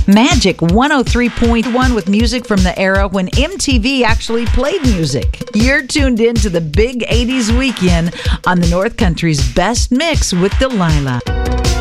Magic 103.1 with music from the era when MTV actually played music. You're tuned in to the big 80s weekend on the North Country's best mix with Delilah.